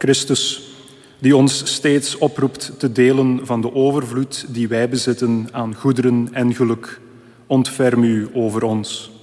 Christus, die ons steeds oproept te delen van de overvloed die wij bezitten aan goederen en geluk, ontferm u over ons.